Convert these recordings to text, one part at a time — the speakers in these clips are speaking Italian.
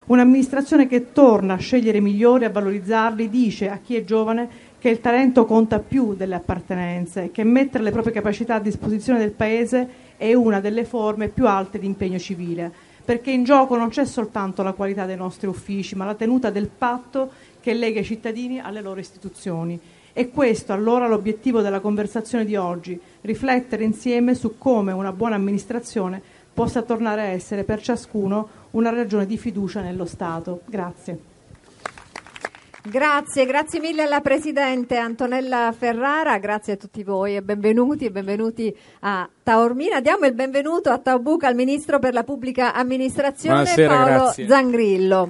Un'amministrazione che torna a scegliere i migliori, a valorizzarli, dice a chi è giovane che il talento conta più delle appartenenze, che mettere le proprie capacità a disposizione del Paese è una delle forme più alte di impegno civile, perché in gioco non c'è soltanto la qualità dei nostri uffici, ma la tenuta del patto che lega i cittadini alle loro istituzioni. E questo allora l'obiettivo della conversazione di oggi, riflettere insieme su come una buona amministrazione possa tornare a essere per ciascuno una ragione di fiducia nello Stato. Grazie. Grazie mille alla Presidente Antonella Ferrara, grazie a tutti voi e benvenuti a Taormina. Diamo il benvenuto a Taubuca, al Ministro per la Pubblica Amministrazione. Buonasera, Paolo grazie. Zangrillo.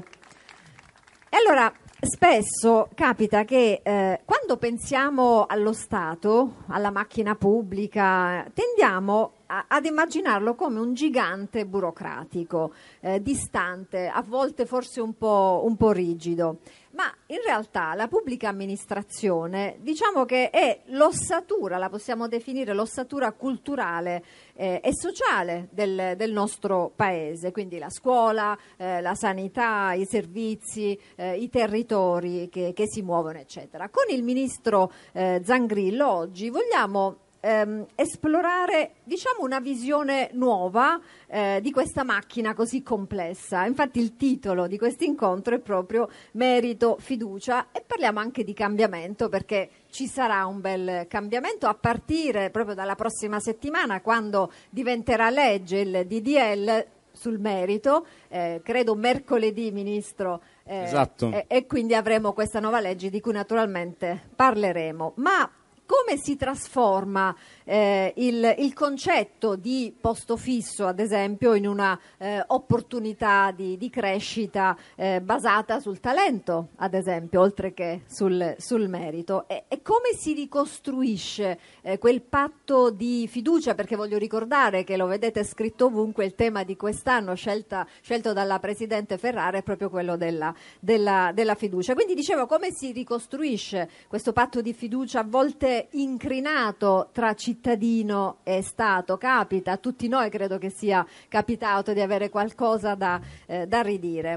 E allora, spesso capita che quando pensiamo allo Stato, alla macchina pubblica, tendiamo ad immaginarlo come un gigante burocratico, distante, a volte forse un po' rigido. Ma in realtà la pubblica amministrazione, diciamo che è l'ossatura, la possiamo definire l'ossatura culturale e sociale del nostro paese, quindi la scuola, la sanità, i servizi, i territori che si muovono, eccetera. Con il Ministro Zangrillo oggi vogliamo esplorare, diciamo, una visione nuova di questa macchina così complessa. Infatti il titolo di questo incontro è proprio Merito, Fiducia, e parliamo anche di cambiamento, perché ci sarà un bel cambiamento a partire proprio dalla prossima settimana, quando diventerà legge il DDL sul merito, credo mercoledì, Ministro, esatto. E quindi avremo questa nuova legge di cui naturalmente parleremo. Ma come si trasforma il concetto di posto fisso, ad esempio, in una opportunità di crescita basata sul talento, ad esempio, oltre che sul merito? E come si ricostruisce quel patto di fiducia? Perché voglio ricordare che lo vedete scritto ovunque, il tema di quest'anno scelto dalla Presidente Ferrara è proprio quello della fiducia. Quindi dicevo, come si ricostruisce questo patto di fiducia, a volte incrinato tra cittadino e Stato? Capita a tutti noi, credo che sia capitato di avere qualcosa da ridire.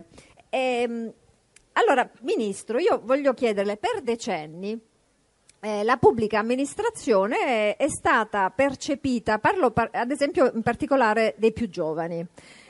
Allora, Ministro, io voglio chiederle, per decenni la pubblica amministrazione è stata percepita, parlo ad esempio in particolare dei più giovani,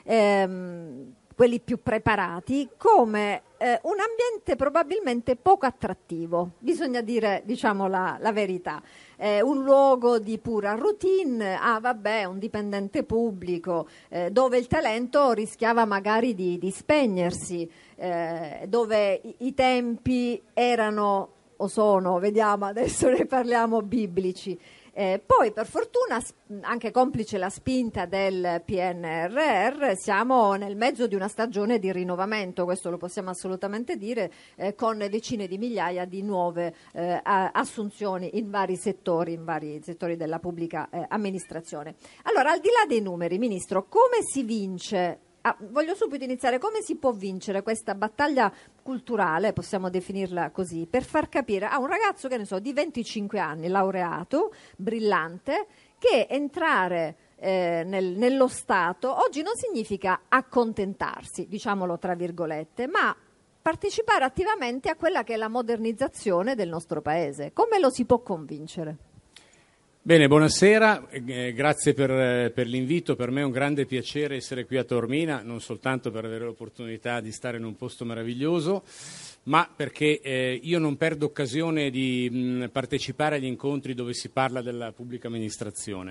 quelli più preparati, come un ambiente probabilmente poco attrattivo, bisogna dire, diciamo, la verità, un luogo di pura routine, un dipendente pubblico, dove il talento rischiava magari di spegnersi, dove i tempi erano o sono, vediamo, adesso ne parliamo, biblici. Poi per fortuna, anche complice la spinta del PNRR, siamo nel mezzo di una stagione di rinnovamento, questo lo possiamo assolutamente dire, con decine di migliaia di nuove assunzioni in vari settori della pubblica amministrazione. Allora, al di là dei numeri, Ministro, come si vince? Voglio subito iniziare. Come si può vincere questa battaglia culturale, possiamo definirla così, per far capire a un ragazzo, che ne so, di 25 anni, laureato, brillante, che entrare nello Stato oggi non significa accontentarsi, diciamolo tra virgolette, ma partecipare attivamente a quella che è la modernizzazione del nostro Paese? Come lo si può convincere? Bene, buonasera, grazie per l'invito. Per me è un grande piacere essere qui a Taormina, non soltanto per avere l'opportunità di stare in un posto meraviglioso, ma perché io non perdo occasione di partecipare agli incontri dove si parla della pubblica amministrazione.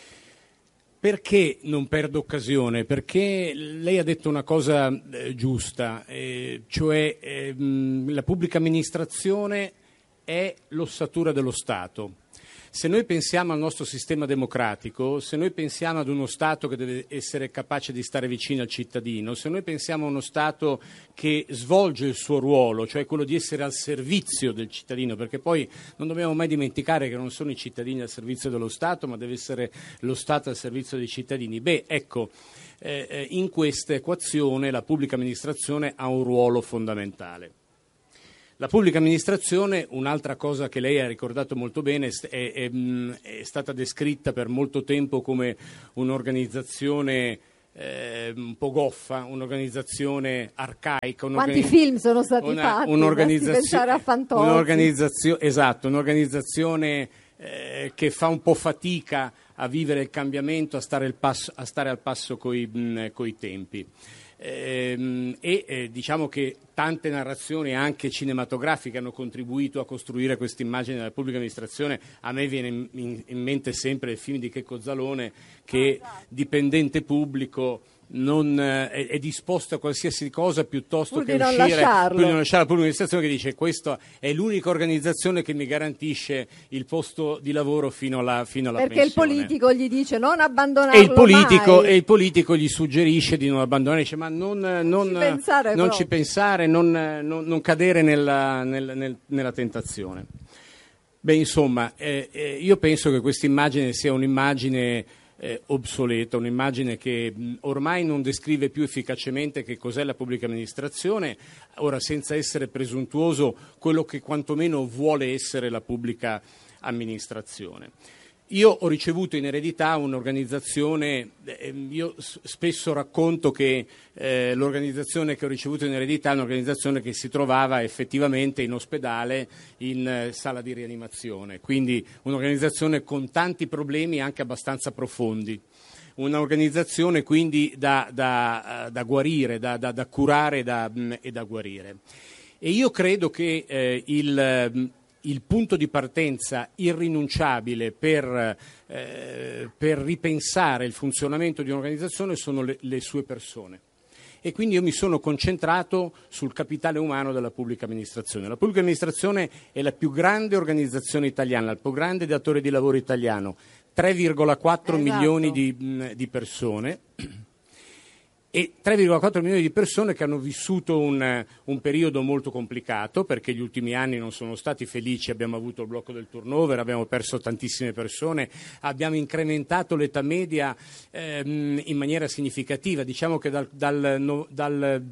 Perché non perdo occasione? Perché lei ha detto una cosa giusta, cioè la pubblica amministrazione è l'ossatura dello Stato. Se noi pensiamo al nostro sistema democratico, se noi pensiamo ad uno Stato che deve essere capace di stare vicino al cittadino, se noi pensiamo a uno Stato che svolge il suo ruolo, cioè quello di essere al servizio del cittadino, perché poi non dobbiamo mai dimenticare che non sono i cittadini al servizio dello Stato, ma deve essere lo Stato al servizio dei cittadini. In questa equazione la pubblica amministrazione ha un ruolo fondamentale. La pubblica amministrazione, un'altra cosa che lei ha ricordato molto bene, è stata descritta per molto tempo come un'organizzazione un po' goffa, un'organizzazione arcaica. Quanti film sono stati fatti? Pensare a Fantozzi. Esatto, un'organizzazione che fa un po' fatica a vivere il cambiamento, a stare al passo coi tempi. Diciamo che tante narrazioni anche cinematografiche hanno contribuito a costruire questa immagine della pubblica amministrazione. A me viene in mente sempre il film di Checco Zalone che dipendente pubblico è disposto a qualsiasi cosa piuttosto che uscire, lasciarlo. Pur di non lasciare la pubblica amministrazione, che dice questa è l'unica organizzazione che mi garantisce il posto di lavoro fino alla pensione. Perché il politico gli dice non abbandonarlo e il politico gli suggerisce di non abbandonare, dice ma non ci pensare, non cadere nella tentazione. Beh, insomma, io penso che questa immagine sia un'immagine obsoleta, un'immagine che ormai non descrive più efficacemente che cos'è la pubblica amministrazione, ora senza essere presuntuoso, quello che quantomeno vuole essere la pubblica amministrazione. Io ho ricevuto in eredità un'organizzazione, io spesso racconto che l'organizzazione che ho ricevuto in eredità è un'organizzazione che si trovava effettivamente in ospedale, in sala di rianimazione, quindi un'organizzazione con tanti problemi anche abbastanza profondi, un'organizzazione quindi da guarire, da curare e da guarire. E io credo che il punto di partenza irrinunciabile per ripensare il funzionamento di un'organizzazione sono le sue persone. E quindi io mi sono concentrato sul capitale umano della pubblica amministrazione. La pubblica amministrazione è la più grande organizzazione italiana, il più grande datore di lavoro italiano, 3,4 milioni di persone. E 3,4 milioni di persone che hanno vissuto un periodo molto complicato, perché gli ultimi anni non sono stati felici, abbiamo avuto il blocco del turnover, abbiamo perso tantissime persone, abbiamo incrementato l'età media in maniera significativa. Diciamo che dal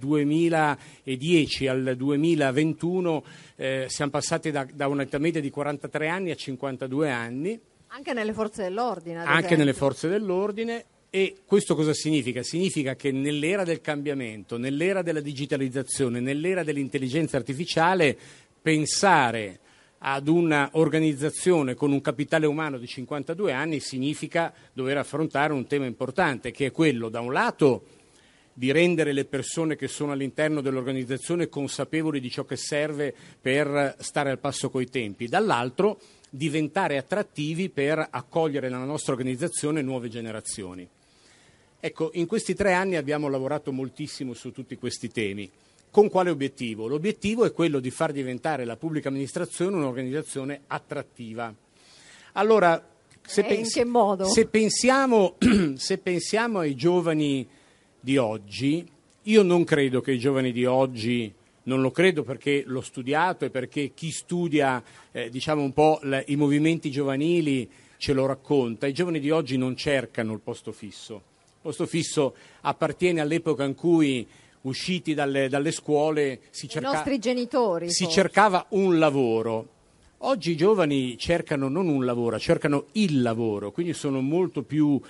2010 al 2021 siamo passati da un'età media di 43 anni a 52 anni. Anche nelle forze dell'ordine, Anche nelle forze dell'ordine. E questo cosa significa? Significa che nell'era del cambiamento, nell'era della digitalizzazione, nell'era dell'intelligenza artificiale, pensare ad una organizzazione con un capitale umano di 52 anni significa dover affrontare un tema importante, che è quello, da un lato, di rendere le persone che sono all'interno dell'organizzazione consapevoli di ciò che serve per stare al passo coi tempi, dall'altro diventare attrattivi per accogliere nella nostra organizzazione nuove generazioni. Ecco, in questi 3 anni abbiamo lavorato moltissimo su tutti questi temi. Con quale obiettivo? L'obiettivo è quello di far diventare la pubblica amministrazione un'organizzazione attrattiva. Allora, in che modo? Se pensiamo ai giovani di oggi, io non credo che i giovani di oggi, non lo credo perché l'ho studiato e perché chi studia diciamo un po' i movimenti giovanili ce lo racconta, i giovani di oggi non cercano il posto fisso. Il posto fisso appartiene all'epoca in cui, usciti dalle scuole, si cercava un lavoro. Oggi i giovani cercano non un lavoro, cercano il lavoro, quindi sono molto più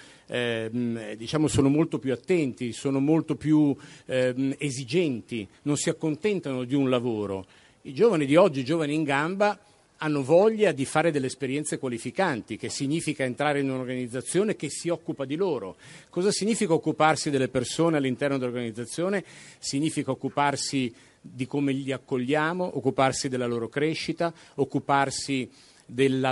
sono molto più attenti, sono molto più esigenti, non si accontentano di un lavoro. I giovani di oggi, i giovani in gamba, hanno voglia di fare delle esperienze qualificanti, che significa entrare in un'organizzazione che si occupa di loro. Cosa significa occuparsi delle persone all'interno dell'organizzazione? Significa occuparsi di come li accogliamo, occuparsi della loro crescita, occuparsi della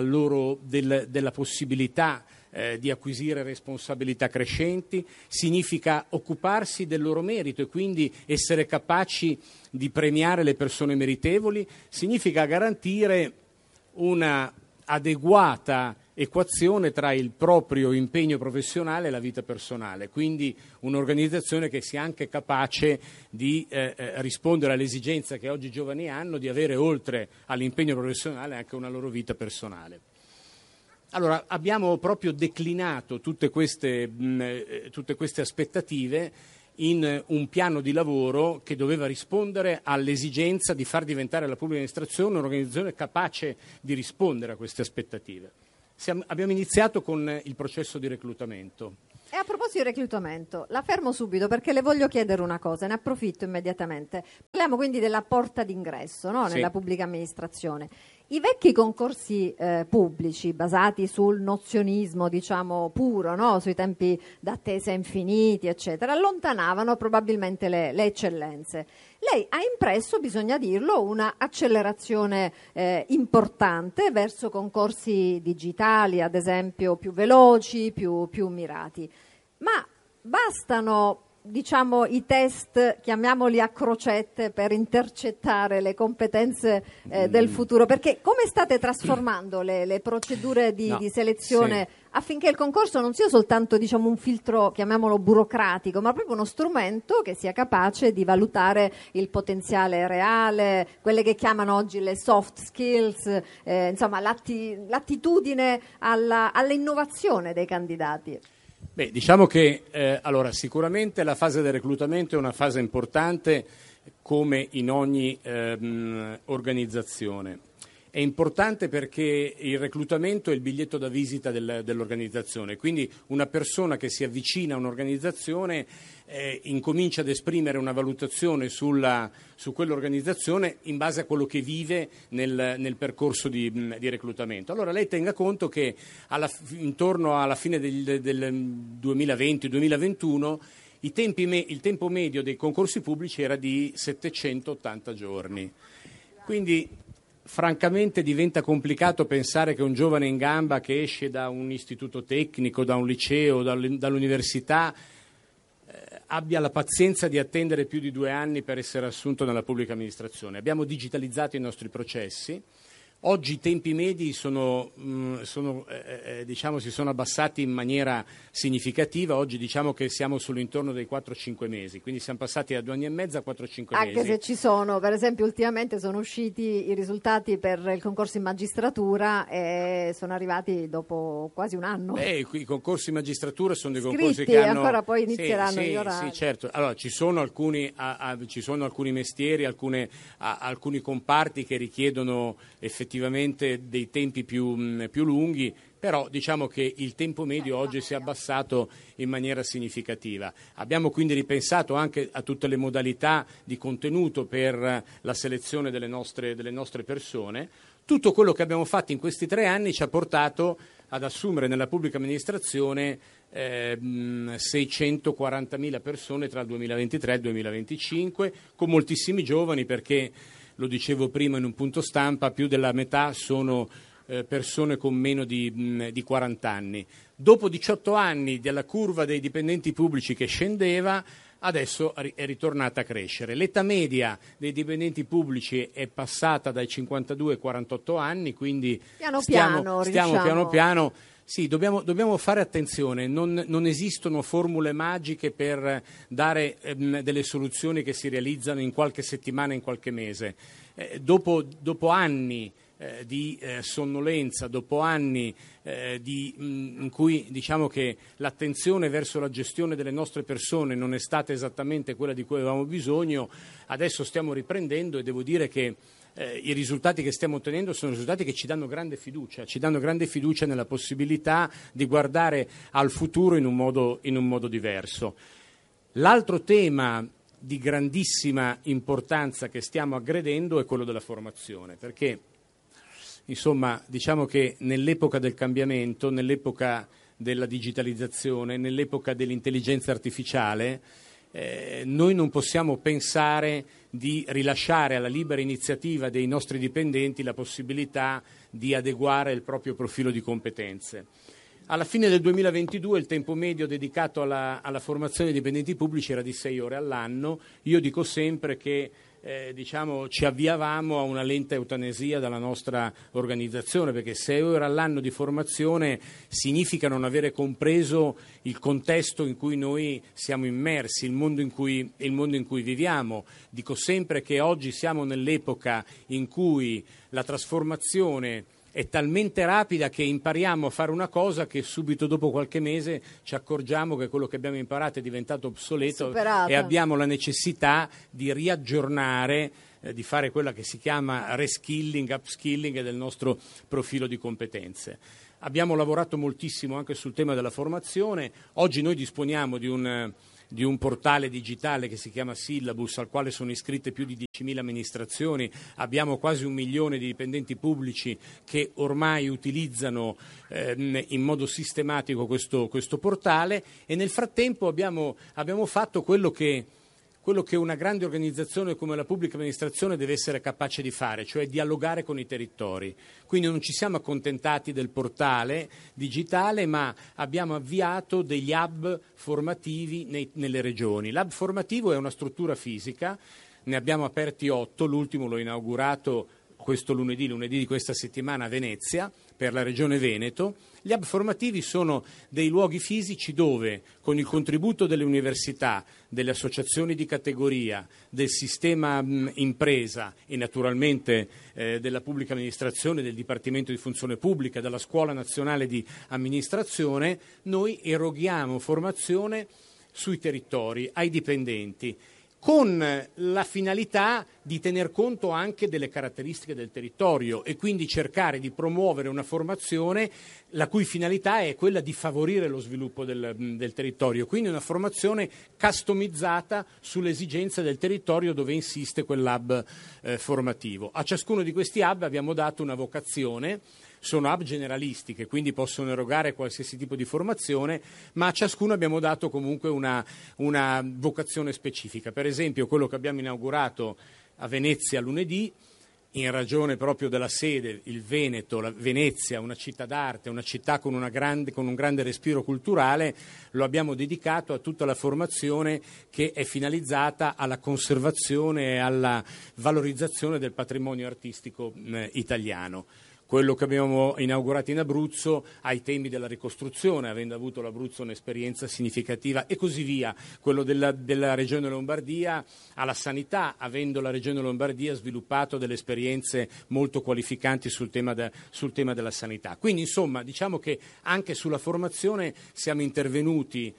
possibilità di acquisire responsabilità crescenti, significa occuparsi del loro merito e quindi essere capaci di premiare le persone meritevoli, significa garantire una adeguata equazione tra il proprio impegno professionale e la vita personale, quindi un'organizzazione che sia anche capace di rispondere all'esigenza che oggi i giovani hanno di avere, oltre all'impegno professionale, anche una loro vita personale. Allora, abbiamo proprio declinato tutte queste aspettative in un piano di lavoro che doveva rispondere all'esigenza di far diventare la pubblica amministrazione un'organizzazione capace di rispondere a queste aspettative. Abbiamo iniziato con il processo di reclutamento. a proposito di reclutamento, la fermo subito perché le voglio chiedere una cosa, ne approfitto immediatamente. Parliamo quindi della porta d'ingresso, no? Nella pubblica amministrazione. I vecchi concorsi pubblici basati sul nozionismo, diciamo, puro, no? Sui tempi d'attesa infiniti, eccetera, allontanavano probabilmente le eccellenze. Lei ha impresso, bisogna dirlo, una accelerazione importante verso concorsi digitali, ad esempio più veloci, più mirati. Ma bastano, diciamo, i test, chiamiamoli a crocette, per intercettare le competenze del futuro? Perché come state trasformando le procedure di selezione affinché il concorso non sia soltanto, diciamo, un filtro, chiamiamolo burocratico, ma proprio uno strumento che sia capace di valutare il potenziale reale, quelle che chiamano oggi le soft skills, insomma l'attitudine all'innovazione dei candidati? Beh, diciamo che allora sicuramente la fase del reclutamento è una fase importante come in ogni organizzazione. È importante perché il reclutamento è il biglietto da visita dell'organizzazione, quindi una persona che si avvicina a un'organizzazione incomincia ad esprimere una valutazione su quell'organizzazione in base a quello che vive nel percorso di reclutamento. Allora lei tenga conto che intorno alla fine del 2020-2021 il tempo medio dei concorsi pubblici era di 780 giorni. Quindi francamente diventa complicato pensare che un giovane in gamba che esce da un istituto tecnico, da un liceo, dall'università abbia la pazienza di attendere più di 2 anni per essere assunto nella pubblica amministrazione. Abbiamo digitalizzato i nostri processi. Oggi i tempi medi diciamo, si sono abbassati in maniera significativa. Oggi diciamo che siamo sull'intorno dei 4-5 mesi, quindi siamo passati da 2 anni e mezzo a 4-5 mesi. Anche se ci sono, per esempio, ultimamente sono usciti i risultati per il concorso in magistratura e sono arrivati dopo quasi un anno. I concorsi in magistratura sono dei Scritti, concorsi che hanno... ancora poi inizieranno gli orari. Sì, certo. Allora, ci sono alcuni mestieri, alcuni comparti che richiedono effettivamente dei tempi più lunghi, però diciamo che il tempo medio oggi si è abbassato in maniera significativa. Abbiamo quindi ripensato anche a tutte le modalità di contenuto per la selezione delle nostre persone. Tutto quello che abbiamo fatto in questi 3 anni ci ha portato ad assumere nella pubblica amministrazione 640.000 persone tra il 2023 e il 2025, con moltissimi giovani perché, lo dicevo prima in un punto stampa, più della metà sono persone con meno di 40 anni. Dopo 18 anni della curva dei dipendenti pubblici che scendeva, adesso è ritornata a crescere. L'età media dei dipendenti pubblici è passata dai 52 ai 48 anni, quindi stiamo piano piano. Sì, dobbiamo fare attenzione, non esistono formule magiche per dare delle soluzioni che si realizzano in qualche settimana, in qualche mese. Dopo anni di sonnolenza, dopo anni in cui diciamo che l'attenzione verso la gestione delle nostre persone non è stata esattamente quella di cui avevamo bisogno, adesso stiamo riprendendo e devo dire che i risultati che stiamo ottenendo sono risultati che ci danno grande fiducia nella possibilità di guardare al futuro in un modo diverso. L'altro tema di grandissima importanza che stiamo aggredendo è quello della formazione, perché insomma diciamo che nell'epoca del cambiamento, nell'epoca della digitalizzazione, nell'epoca dell'intelligenza artificiale, noi non possiamo pensare di rilasciare alla libera iniziativa dei nostri dipendenti la possibilità di adeguare il proprio profilo di competenze. Alla fine del 2022 il tempo medio dedicato alla formazione dei dipendenti pubblici era di 6 ore all'anno. Io dico sempre che ci avviavamo a una lenta eutanesia dalla nostra organizzazione, perché 6 ore all'anno di formazione significa non avere compreso il contesto in cui noi siamo immersi, il mondo in cui viviamo. Dico sempre che oggi siamo nell'epoca in cui la trasformazione è talmente rapida che impariamo a fare una cosa che subito dopo qualche mese ci accorgiamo che quello che abbiamo imparato è diventato obsoleto e abbiamo la necessità di riaggiornare, di fare quella che si chiama reskilling, upskilling del nostro profilo di competenze. Abbiamo lavorato moltissimo anche sul tema della formazione. Oggi noi disponiamo di un portale digitale che si chiama Syllabus, al quale sono iscritte più di 10.000 amministrazioni. Abbiamo quasi 1 milione di dipendenti pubblici che ormai utilizzano in modo sistematico questo portale, e nel frattempo abbiamo fatto quello che una grande organizzazione come la pubblica amministrazione deve essere capace di fare, cioè dialogare con i territori. Quindi non ci siamo accontentati del portale digitale, ma abbiamo avviato degli hub formativi nelle regioni. L'hub formativo è una struttura fisica, ne abbiamo aperti 8, l'ultimo l'ho inaugurato questo lunedì di questa settimana a Venezia, per la Regione Veneto. Gli hub formativi sono dei luoghi fisici dove, con il contributo delle università, delle associazioni di categoria, del sistema impresa e naturalmente della pubblica amministrazione, del Dipartimento di Funzione Pubblica, della Scuola Nazionale di Amministrazione, noi eroghiamo formazione sui territori, ai dipendenti, con la finalità di tener conto anche delle caratteristiche del territorio e quindi cercare di promuovere una formazione la cui finalità è quella di favorire lo sviluppo del territorio, quindi una formazione customizzata sulle esigenze del territorio dove insiste quell'hub formativo. A ciascuno di questi hub abbiamo dato una vocazione. Sono hub generalistiche, quindi possono erogare qualsiasi tipo di formazione, ma a ciascuno abbiamo dato comunque una vocazione specifica. Per esempio, quello che abbiamo inaugurato a Venezia lunedì, in ragione proprio della sede, il Veneto, Venezia, una città d'arte, una città con un grande respiro culturale, lo abbiamo dedicato a tutta la formazione che è finalizzata alla conservazione e alla valorizzazione del patrimonio artistico italiano. Quello che abbiamo inaugurato in Abruzzo ai temi della ricostruzione, avendo avuto l'Abruzzo un'esperienza significativa, e così via. Quello della Regione Lombardia alla sanità, avendo la Regione Lombardia sviluppato delle esperienze molto qualificanti sul tema della sanità. Quindi insomma diciamo che anche sulla formazione siamo intervenuti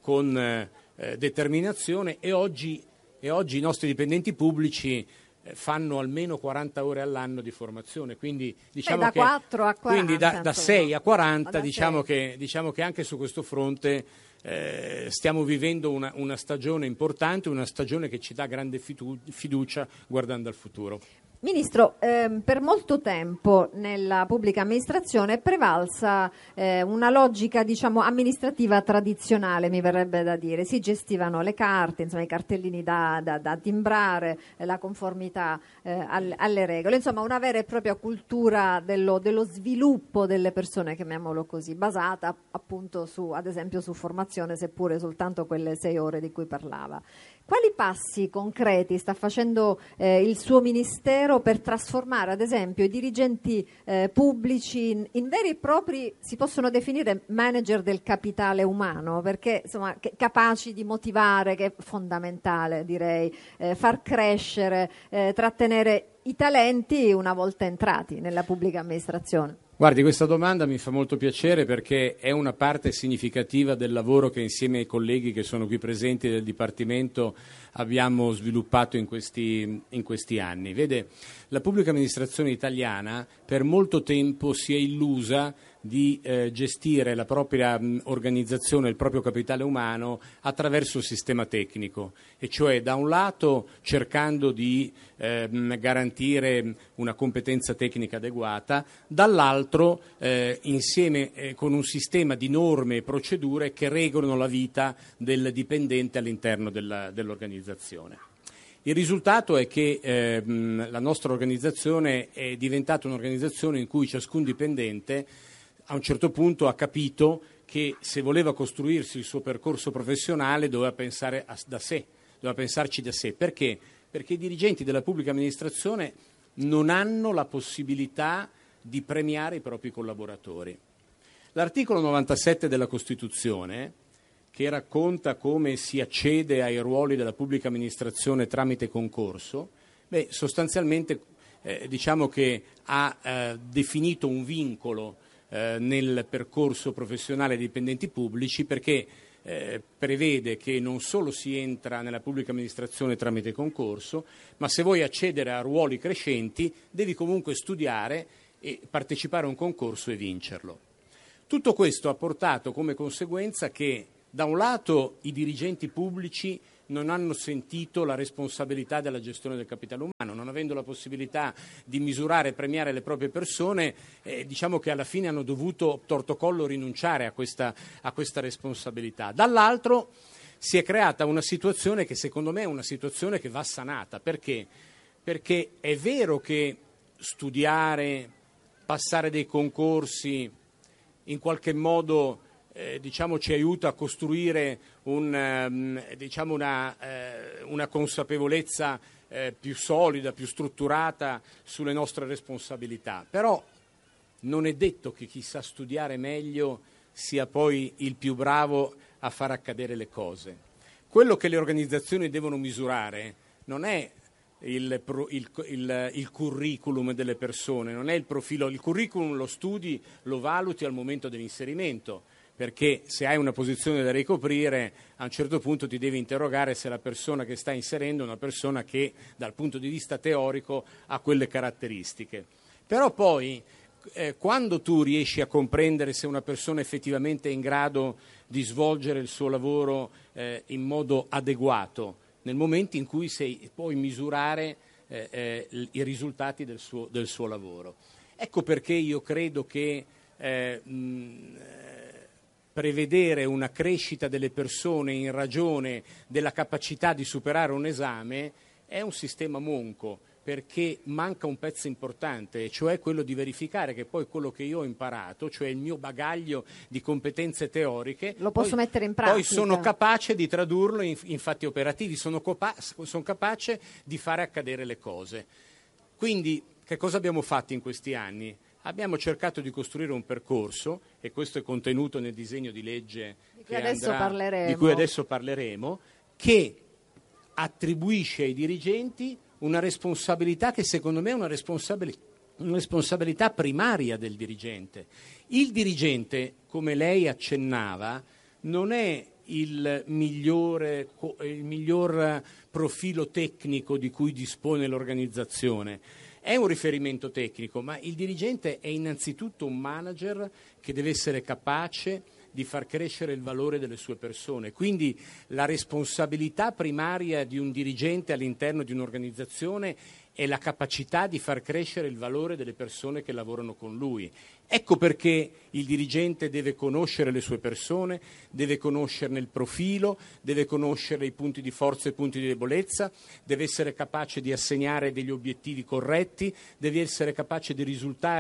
con determinazione, e oggi i nostri dipendenti pubblici fanno almeno 40 ore all'anno di formazione, quindi diciamo da 4 a 40, quindi da 6 a 40, da diciamo che anche su questo fronte stiamo vivendo una stagione importante, una stagione che ci dà grande fiducia guardando al futuro. Ministro, per molto tempo nella pubblica amministrazione è prevalsa una logica, diciamo, amministrativa tradizionale, mi verrebbe da dire. Si gestivano le carte, insomma, i cartellini da timbrare, la conformità alle regole, insomma una vera e propria cultura dello sviluppo delle persone, chiamiamolo così, basata appunto ad esempio su formazione, seppure soltanto quelle 6 ore di cui parlava. Quali passi concreti sta facendo il suo Ministero per trasformare, ad esempio, i dirigenti pubblici in veri e propri, si possono definire manager del capitale umano, perché insomma capaci di motivare, che è fondamentale, direi, far crescere, trattenere i talenti una volta entrati nella pubblica amministrazione? Guardi, questa domanda mi fa molto piacere perché è una parte significativa del lavoro che insieme ai colleghi che sono qui presenti del Dipartimento abbiamo sviluppato in questi anni. Vede, la pubblica amministrazione italiana per molto tempo si è illusa di gestire la propria organizzazione, il proprio capitale umano attraverso il sistema tecnico, e cioè da un lato cercando di garantire una competenza tecnica adeguata, dall'altro insieme con un sistema di norme e procedure che regolano la vita del dipendente all'interno dell'organizzazione. Il risultato è che la nostra organizzazione è diventata un'organizzazione in cui ciascun dipendente a un certo punto ha capito che se voleva costruirsi il suo percorso professionale doveva pensare da sé, doveva pensarci da sé. Perché? Perché i dirigenti della pubblica amministrazione non hanno la possibilità di premiare i propri collaboratori. L'articolo 97 della Costituzione, che racconta come si accede ai ruoli della pubblica amministrazione tramite concorso, sostanzialmente diciamo che ha definito un vincolo nel percorso professionale dei dipendenti pubblici, perché prevede che non solo si entra nella pubblica amministrazione tramite concorso, ma se vuoi accedere a ruoli crescenti devi comunque studiare e partecipare a un concorso e vincerlo. Tutto questo ha portato come conseguenza che, da un lato, i dirigenti pubblici non hanno sentito la responsabilità della gestione del capitale umano, non avendo la possibilità di misurare e premiare le proprie persone, diciamo che alla fine hanno dovuto torto collo rinunciare a questa responsabilità. Dall'altro si è creata una situazione che secondo me è una situazione che va sanata. Perché? Perché è vero che studiare, passare dei concorsi, in qualche modo ci aiuta a costruire una consapevolezza più solida, più strutturata sulle nostre responsabilità. Però non è detto che chi sa studiare meglio sia poi il più bravo a far accadere le cose. Quello che le organizzazioni devono misurare non è il curriculum delle persone, non è il profilo. Il curriculum lo studi, lo valuti al momento dell'inserimento, perché se hai una posizione da ricoprire a un certo punto ti devi interrogare se la persona che stai inserendo è una persona che dal punto di vista teorico ha quelle caratteristiche. Però poi quando tu riesci a comprendere se una persona effettivamente è in grado di svolgere il suo lavoro in modo adeguato, nel momento in cui puoi misurare i risultati del suo lavoro. Ecco perché io credo che prevedere una crescita delle persone in ragione della capacità di superare un esame è un sistema monco, perché manca un pezzo importante, cioè quello di verificare che poi quello che io ho imparato, cioè il mio bagaglio di competenze teoriche, lo posso mettere in pratica. Poi sono capace di tradurlo in fatti operativi, sono capace di fare accadere le cose. Quindi che cosa abbiamo fatto in questi anni? Abbiamo cercato di costruire un percorso, e questo è contenuto nel disegno di legge di cui adesso parleremo, che attribuisce ai dirigenti una responsabilità che secondo me è una responsabilità primaria del dirigente. Il dirigente, come lei accennava, non è il miglior profilo tecnico di cui dispone l'organizzazione. È un riferimento tecnico, ma il dirigente è innanzitutto un manager che deve essere capace di far crescere il valore delle sue persone. Quindi la responsabilità primaria di un dirigente all'interno di un'organizzazione è la capacità di far crescere il valore delle persone che lavorano con lui. Ecco perché il dirigente deve conoscere le sue persone, deve conoscerne il profilo, deve conoscere i punti di forza e i punti di debolezza, deve essere capace di assegnare degli obiettivi corretti, deve essere capace di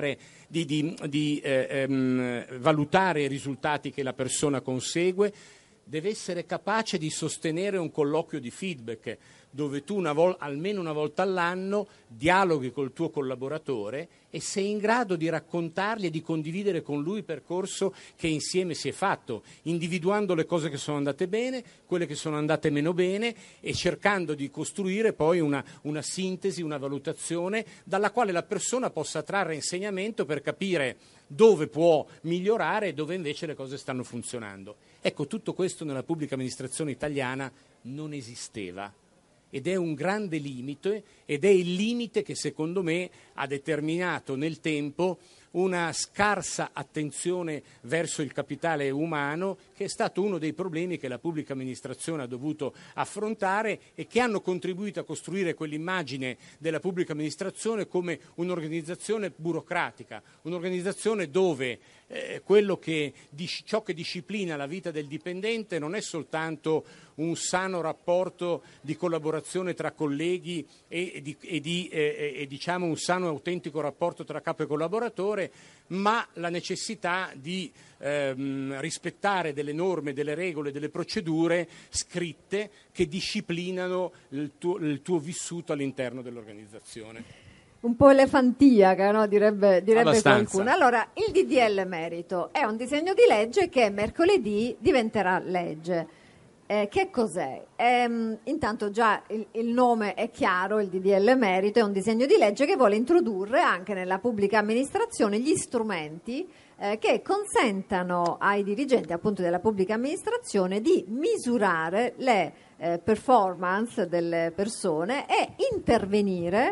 valutare i risultati che la persona consegue, deve essere capace di sostenere un colloquio di feedback dove tu almeno una volta all'anno dialoghi col tuo collaboratore e sei in grado di raccontargli e di condividere con lui il percorso che insieme si è fatto, individuando le cose che sono andate bene, quelle che sono andate meno bene e cercando di costruire poi una sintesi, una valutazione dalla quale la persona possa trarre insegnamento per capire dove può migliorare e dove invece le cose stanno funzionando. Ecco, tutto questo nella pubblica amministrazione italiana non esisteva. Ed è un grande limite, ed è il limite che secondo me ha determinato nel tempo una scarsa attenzione verso il capitale umano, che è stato uno dei problemi che la pubblica amministrazione ha dovuto affrontare e che hanno contribuito a costruire quell'immagine della pubblica amministrazione come un'organizzazione burocratica, un'organizzazione dove ciò che disciplina la vita del dipendente non è soltanto un sano rapporto di collaborazione tra colleghi e diciamo un sano e autentico rapporto tra capo e collaboratore, ma la necessità di rispettare delle norme, delle regole, delle procedure scritte che disciplinano il tuo vissuto all'interno dell'organizzazione. Un po' elefantiaca, no? direbbe qualcuno. Allora, il DDL Merito è un disegno di legge che mercoledì diventerà legge. Che cos'è? Intanto già il nome è chiaro, il DDL Merito è un disegno di legge che vuole introdurre anche nella pubblica amministrazione gli strumenti che consentano ai dirigenti appunto della pubblica amministrazione di misurare le performance delle persone e intervenire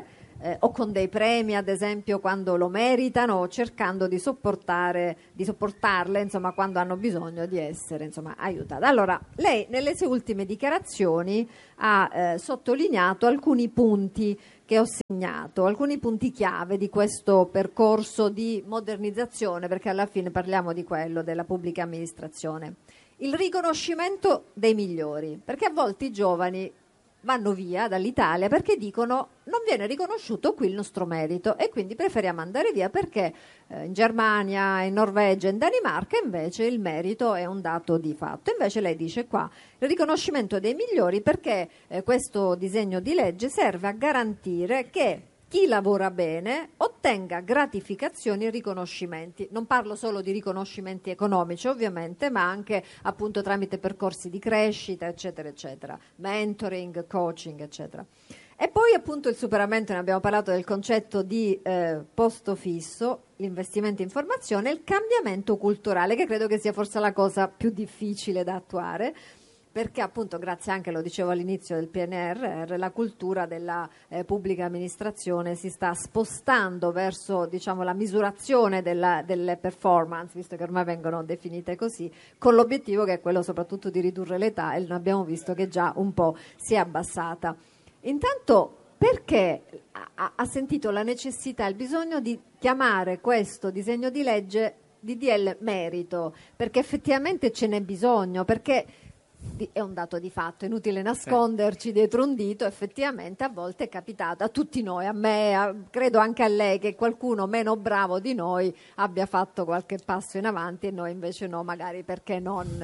o con dei premi, ad esempio, quando lo meritano, o cercando di sopportarle, insomma, quando hanno bisogno di essere, insomma, aiutate. Allora, lei nelle sue ultime dichiarazioni ha sottolineato alcuni punti che ho segnato, alcuni punti chiave di questo percorso di modernizzazione, perché alla fine parliamo di quello, della pubblica amministrazione. Il riconoscimento dei migliori, perché a volte i giovani vanno via dall'Italia perché dicono non viene riconosciuto qui il nostro merito e quindi preferiamo andare via perché in Germania, in Norvegia, in Danimarca invece il merito è un dato di fatto. Invece lei dice qua il riconoscimento dei migliori perché questo disegno di legge serve a garantire che chi lavora bene ottenga gratificazioni e riconoscimenti. Non parlo solo di riconoscimenti economici ovviamente, ma anche appunto tramite percorsi di crescita, eccetera, eccetera, mentoring, coaching, eccetera. E poi appunto il superamento, ne abbiamo parlato del concetto di posto fisso, l'investimento in formazione e il cambiamento culturale, che credo che sia forse la cosa più difficile da attuare, perché appunto grazie anche, lo dicevo all'inizio del PNRR, la cultura della pubblica amministrazione si sta spostando verso, diciamo, la misurazione delle performance, visto che ormai vengono definite così, con l'obiettivo che è quello soprattutto di ridurre l'età, e abbiamo visto che già un po' si è abbassata. Intanto, perché ha sentito la necessità, il bisogno di chiamare questo disegno di legge DDL merito? Perché effettivamente ce n'è bisogno, perché è un dato di fatto, è inutile nasconderci dietro un dito, effettivamente a volte è capitato a tutti noi, a me, credo anche a lei, che qualcuno meno bravo di noi abbia fatto qualche passo in avanti e noi invece no, magari perché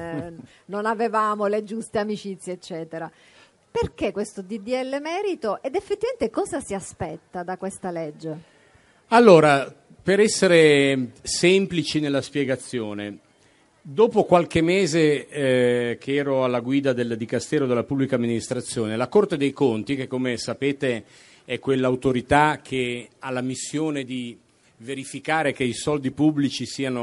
non avevamo le giuste amicizie, eccetera. Perché questo DDL merito ed effettivamente cosa si aspetta da questa legge? Allora, per essere semplici nella spiegazione, dopo qualche mese che ero alla guida del Dicastero della Pubblica Amministrazione, la Corte dei Conti, che come sapete è quell'autorità che ha la missione di verificare che i soldi pubblici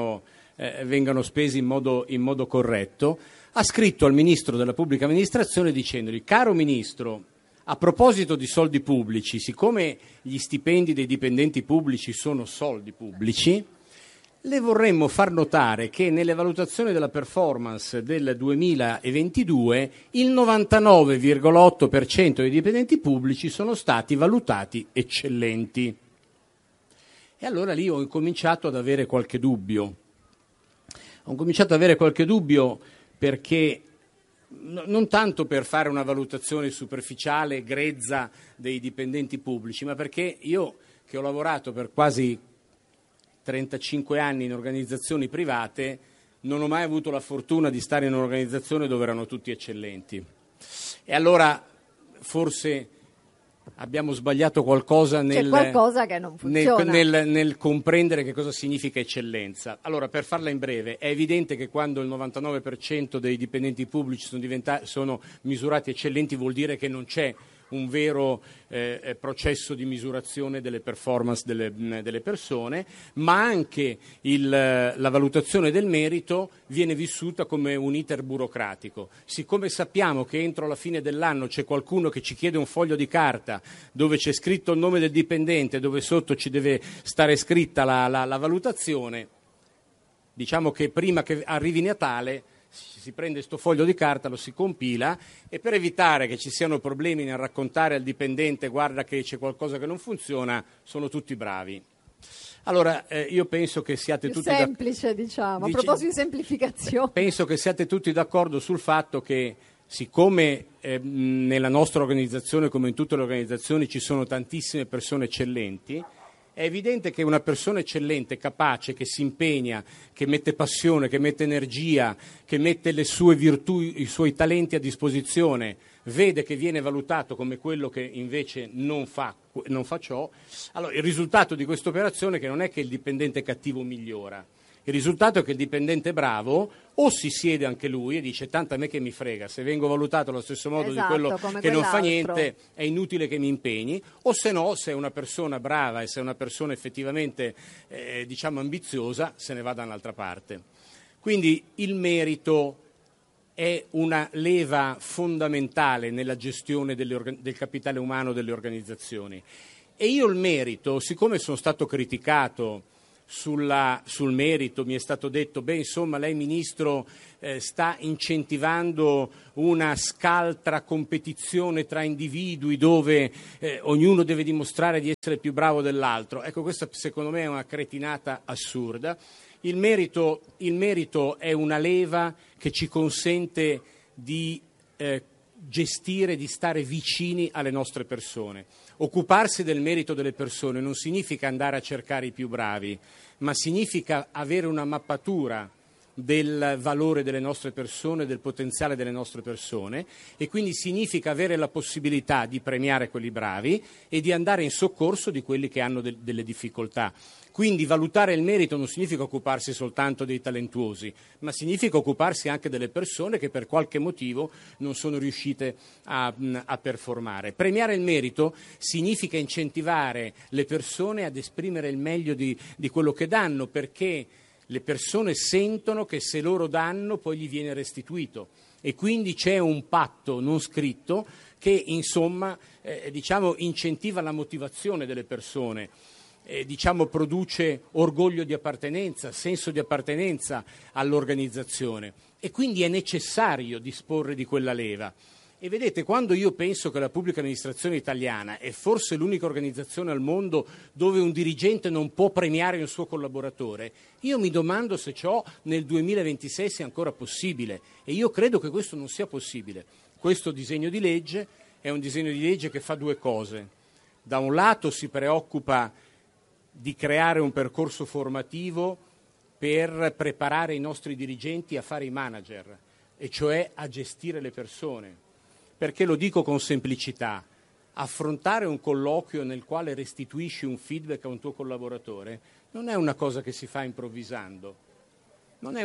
vengano spesi in modo corretto, ha scritto al Ministro della Pubblica Amministrazione dicendogli: caro Ministro, a proposito di soldi pubblici, siccome gli stipendi dei dipendenti pubblici sono soldi pubblici, le vorremmo far notare che nelle valutazioni della performance del 2022 il 99,8% dei dipendenti pubblici sono stati valutati eccellenti. E allora lì ho incominciato ad avere qualche dubbio. Perché non tanto per fare una valutazione superficiale, grezza dei dipendenti pubblici, ma perché io, che ho lavorato per quasi 35 anni in organizzazioni private, non ho mai avuto la fortuna di stare in un'organizzazione dove erano tutti eccellenti. E allora forse abbiamo sbagliato qualcosa qualcosa che non funziona. nel comprendere che cosa significa eccellenza. Allora, per farla in breve, è evidente che quando il 99% dei dipendenti pubblici sono misurati eccellenti, vuol dire che non c'è un vero processo di misurazione delle performance delle persone, ma anche la valutazione del merito viene vissuta come un iter burocratico. Siccome sappiamo che entro la fine dell'anno c'è qualcuno che ci chiede un foglio di carta dove c'è scritto il nome del dipendente, dove sotto ci deve stare scritta la valutazione, diciamo che prima che arrivi Natale si prende sto foglio di carta, lo si compila, e per evitare che ci siano problemi nel raccontare al dipendente guarda che c'è qualcosa che non funziona, sono tutti bravi. Allora io penso che siate tutti semplice, diciamo, a proposito di semplificazione. Penso che siate tutti d'accordo sul fatto che siccome nella nostra organizzazione, come in tutte le organizzazioni, ci sono tantissime persone eccellenti, è evidente che una persona eccellente, capace, che si impegna, che mette passione, che mette energia, che mette le sue virtù, i suoi talenti a disposizione, vede che viene valutato come quello che invece non fa ciò, allora il risultato di questa operazione è che non è che il dipendente cattivo migliora. Il risultato è che il dipendente bravo o si siede anche lui e dice tanto a me che mi frega, se vengo valutato allo stesso modo di quello che non fa niente è inutile che mi impegni, o se no, se è una persona brava e se è una persona effettivamente ambiziosa, se ne va da un'altra parte. Quindi il merito è una leva fondamentale nella gestione del capitale umano delle organizzazioni. E io il merito, siccome sono stato criticato sul merito, mi è stato detto, insomma lei Ministro sta incentivando una scaltra competizione tra individui dove ognuno deve dimostrare di essere più bravo dell'altro. Ecco, questa secondo me è una cretinata assurda. Il merito è una leva che ci consente di gestire, di stare vicini alle nostre persone. Occuparsi del merito delle persone non significa andare a cercare i più bravi, ma significa avere una mappatura del valore delle nostre persone, del potenziale delle nostre persone, e quindi significa avere la possibilità di premiare quelli bravi e di andare in soccorso di quelli che hanno delle difficoltà. Quindi valutare il merito non significa occuparsi soltanto dei talentuosi, ma significa occuparsi anche delle persone che per qualche motivo non sono riuscite a performare. Premiare il merito significa incentivare le persone ad esprimere il meglio di quello che danno, perché le persone sentono che se loro danno poi gli viene restituito, e quindi c'è un patto non scritto che insomma incentiva la motivazione delle persone. Produce orgoglio di appartenenza, senso di appartenenza all'organizzazione, e quindi è necessario disporre di quella leva. E vedete, quando io penso che la pubblica amministrazione italiana è forse l'unica organizzazione al mondo dove un dirigente non può premiare un suo collaboratore, io mi domando se ciò nel 2026 sia ancora possibile, e io credo che questo non sia possibile. Questo disegno di legge è un disegno di legge che fa due cose. Da un lato si preoccupa di creare un percorso formativo per preparare i nostri dirigenti a fare i manager, e cioè a gestire le persone. Perché lo dico con semplicità: affrontare un colloquio nel quale restituisci un feedback a un tuo collaboratore non è una cosa che si fa improvvisando, non è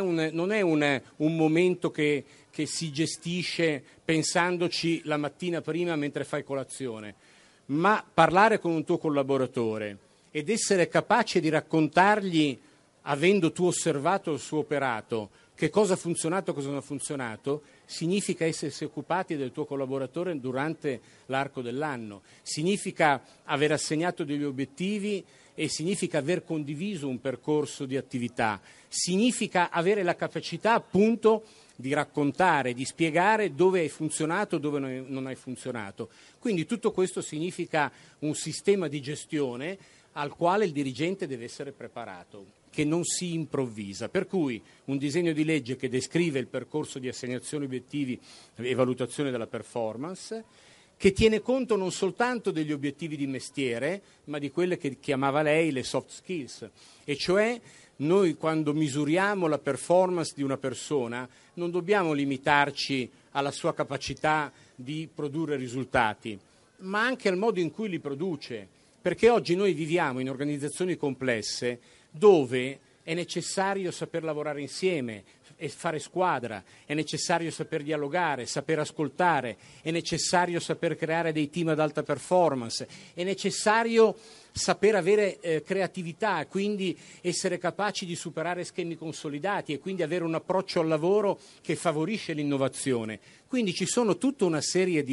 un momento che si gestisce pensandoci la mattina prima mentre fai colazione, ma parlare con un tuo collaboratore ed essere capace di raccontargli, avendo tu osservato il suo operato, che cosa ha funzionato, cosa non ha funzionato, significa essersi occupati del tuo collaboratore durante l'arco dell'anno, significa aver assegnato degli obiettivi e significa aver condiviso un percorso di attività, significa avere la capacità appunto di raccontare, di spiegare dove hai funzionato, dove non hai funzionato. Quindi tutto questo significa un sistema di gestione al quale il dirigente deve essere preparato, che non si improvvisa. Per cui un disegno di legge che descrive il percorso di assegnazione obiettivi e valutazione della performance, che tiene conto non soltanto degli obiettivi di mestiere, ma di quelle che chiamava lei le soft skills, e cioè noi quando misuriamo la performance di una persona non dobbiamo limitarci alla sua capacità di produrre risultati, ma anche al modo in cui li produce. Perché oggi noi viviamo in organizzazioni complesse dove è necessario saper lavorare insieme e fare squadra, è necessario saper dialogare, saper ascoltare, è necessario saper creare dei team ad alta performance, è necessario saper avere creatività, quindi essere capaci di superare schemi consolidati e quindi avere un approccio al lavoro che favorisce l'innovazione. Quindi ci sono tutta una serie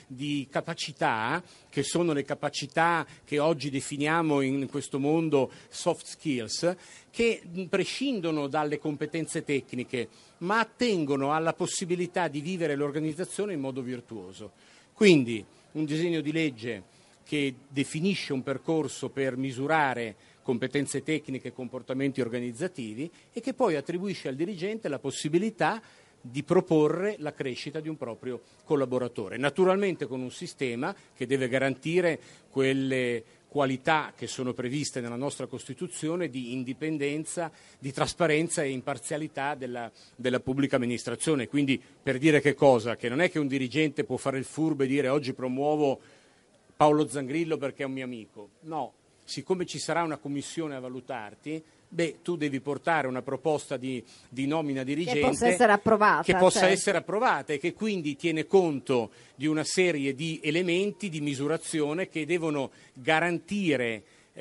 di capacità, che sono le capacità che oggi definiamo in questo mondo soft skills, che prescindono dalle competenze tecniche, ma attengono alla possibilità di vivere l'organizzazione in modo virtuoso. Quindi un disegno di legge che definisce un percorso per misurare competenze tecniche e comportamenti organizzativi e che poi attribuisce al dirigente la possibilità di proporre la crescita di un proprio collaboratore, naturalmente con un sistema che deve garantire quelle qualità che sono previste nella nostra Costituzione di indipendenza, di trasparenza e imparzialità della pubblica amministrazione. Quindi, per dire che cosa? Che non è che un dirigente può fare il furbo e dire oggi promuovo Paolo Zangrillo perché è un mio amico. No, siccome ci sarà una commissione a valutarti, tu devi portare una proposta di nomina dirigente che possa essere approvata, essere approvata e che quindi tiene conto di una serie di elementi di misurazione che devono garantire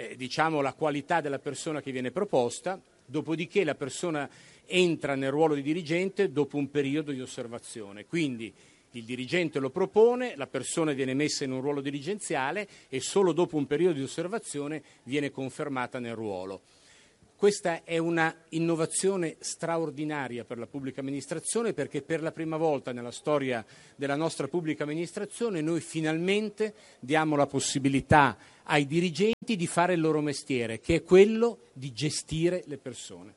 la qualità della persona che viene proposta, dopodiché la persona entra nel ruolo di dirigente dopo un periodo di osservazione. Quindi Il dirigente lo propone, la persona viene messa in un ruolo dirigenziale e solo dopo un periodo di osservazione viene confermata nel ruolo. Questa è una innovazione straordinaria per la pubblica amministrazione, perché per la prima volta nella storia della nostra pubblica amministrazione noi finalmente diamo la possibilità ai dirigenti di fare il loro mestiere, che è quello di gestire le persone.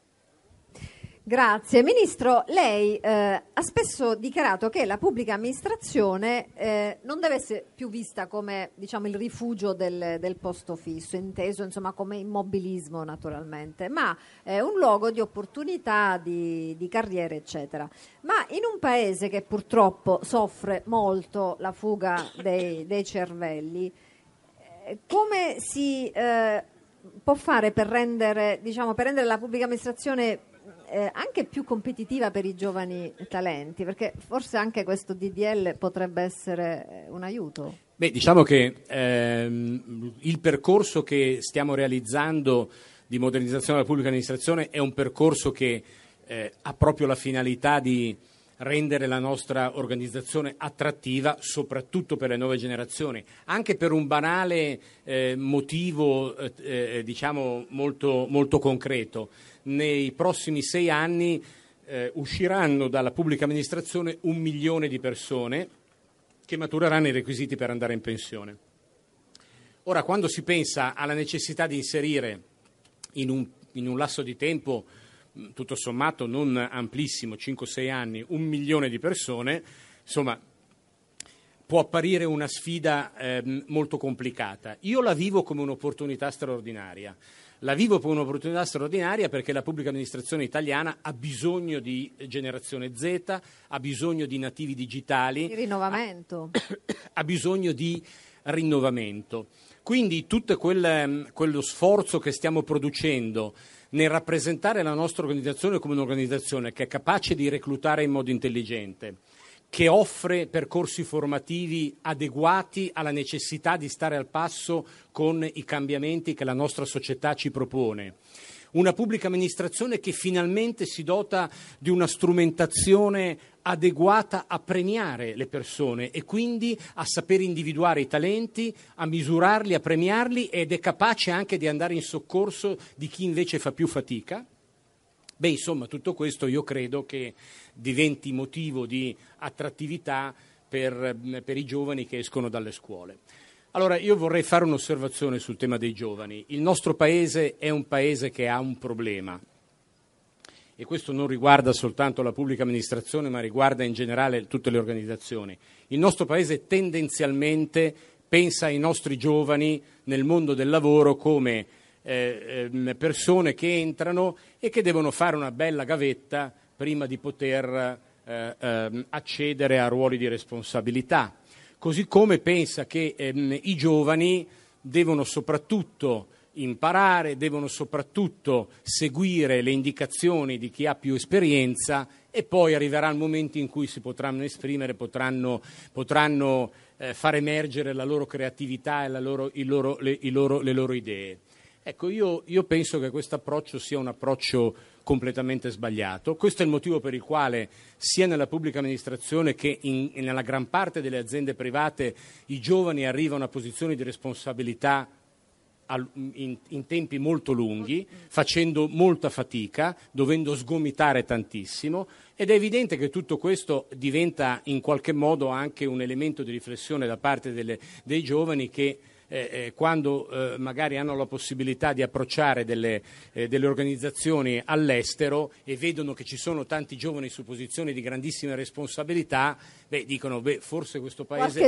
Grazie. Ministro, lei ha spesso dichiarato che la pubblica amministrazione non deve essere più vista come, diciamo, il rifugio del posto fisso, inteso insomma come immobilismo naturalmente, ma un luogo di opportunità, di carriere, eccetera. Ma in un paese che purtroppo soffre molto la fuga dei cervelli, come si può fare per rendere la pubblica amministrazione anche più competitiva per i giovani talenti, perché forse anche questo DDL potrebbe essere un aiuto? Beh, diciamo che il percorso che stiamo realizzando di modernizzazione della pubblica amministrazione è un percorso che ha proprio la finalità di rendere la nostra organizzazione attrattiva soprattutto per le nuove generazioni, anche per un banale motivo diciamo molto, molto concreto. Nei prossimi 6 anni usciranno dalla pubblica amministrazione 1 milione di persone che matureranno i requisiti per andare in pensione. Ora, quando si pensa alla necessità di inserire in un lasso di tempo tutto sommato non amplissimo, 5-6 anni, 1 milione di persone, insomma, può apparire una sfida molto complicata. Io la vivo come un'opportunità straordinaria. La vivo come un'opportunità straordinaria perché la pubblica amministrazione italiana ha bisogno di generazione Z, ha bisogno di nativi digitali. Di rinnovamento. Ha bisogno di rinnovamento. Quindi tutto quello sforzo che stiamo producendo nel rappresentare la nostra organizzazione come un'organizzazione che è capace di reclutare in modo intelligente, che offre percorsi formativi adeguati alla necessità di stare al passo con i cambiamenti che la nostra società ci propone. Una pubblica amministrazione che finalmente si dota di una strumentazione adeguata a premiare le persone e quindi a saper individuare i talenti, a misurarli, a premiarli, ed è capace anche di andare in soccorso di chi invece fa più fatica. Beh, insomma, tutto questo io credo che diventi motivo di attrattività per i giovani che escono dalle scuole. Allora, io vorrei fare un'osservazione sul tema dei giovani. Il nostro Paese è un Paese che ha un problema, e questo non riguarda soltanto la pubblica amministrazione, ma riguarda in generale tutte le organizzazioni. Il nostro Paese tendenzialmente pensa ai nostri giovani nel mondo del lavoro come persone che entrano e che devono fare una bella gavetta prima di poter accedere a ruoli di responsabilità. Così come pensa che i giovani devono soprattutto imparare, devono soprattutto seguire le indicazioni di chi ha più esperienza, e poi arriverà il momento in cui si potranno esprimere, potranno far emergere la loro creatività e le loro idee. Ecco, io penso che questo approccio sia un approccio completamente sbagliato. Questo è il motivo per il quale sia nella pubblica amministrazione che nella gran parte delle aziende private i giovani arrivano a posizioni di responsabilità in tempi molto lunghi, facendo molta fatica, dovendo sgomitare tantissimo, ed è evidente che tutto questo diventa in qualche modo anche un elemento di riflessione da parte dei giovani che quando magari hanno la possibilità di approcciare delle organizzazioni all'estero e vedono che ci sono tanti giovani su posizioni di grandissima responsabilità, dicono forse questo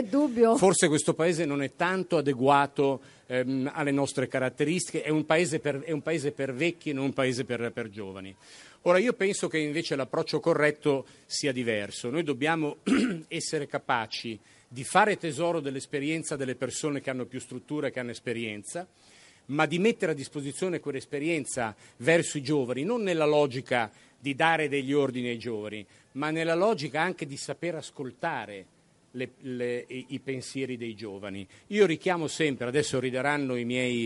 paese non è tanto adeguato alle nostre caratteristiche, è un paese per vecchi e non un paese per giovani. Ora, io penso che invece l'approccio corretto sia diverso. Noi dobbiamo essere capaci di fare tesoro dell'esperienza delle persone che hanno più struttura e che hanno esperienza, ma di mettere a disposizione quell'esperienza verso i giovani, non nella logica di dare degli ordini ai giovani, ma nella logica anche di saper ascoltare i pensieri dei giovani. Io richiamo sempre, adesso rideranno i miei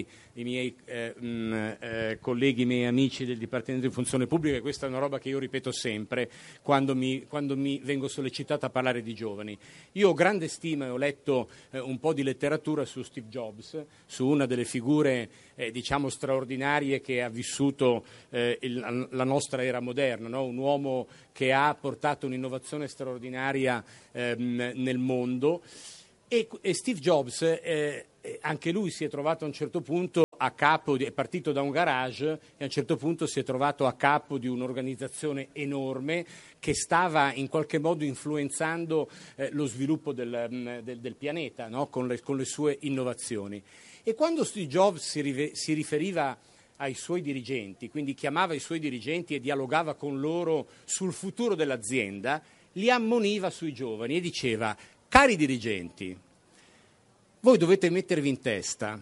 colleghi, i miei amici del Dipartimento di Funzione Pubblica, questa è una roba che io ripeto sempre quando mi vengo sollecitato a parlare di giovani. Io ho grande stima e ho letto un po' di letteratura su Steve Jobs, su una delle figure diciamo straordinarie che ha vissuto la nostra era moderna, no? Un uomo che ha portato un'innovazione straordinaria nel mondo e Steve Jobs anche lui si è trovato a un certo punto a capo, è partito da un garage e a un certo punto si è trovato a capo di un'organizzazione enorme che stava in qualche modo influenzando lo sviluppo del pianeta, no? con le sue innovazioni. E quando Steve Jobs si riferiva ai suoi dirigenti, quindi chiamava i suoi dirigenti e dialogava con loro sul futuro dell'azienda, li ammoniva sui giovani e diceva: cari dirigenti, voi dovete mettervi in testa